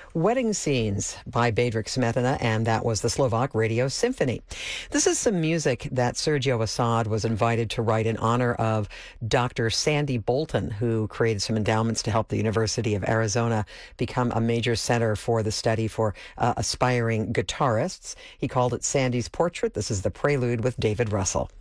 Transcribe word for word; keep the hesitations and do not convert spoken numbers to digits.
Wedding Scenes by Bedřich Smetana, and that was the Slovak Radio Symphony. This is some music that Sergio Assad was invited to write in honor of Doctor Sandy Bolton, who created some endowments to help the University of Arizona become a major center for the study for uh, aspiring guitarists. He called it Sandy's Portrait. This is the prelude with David Russell.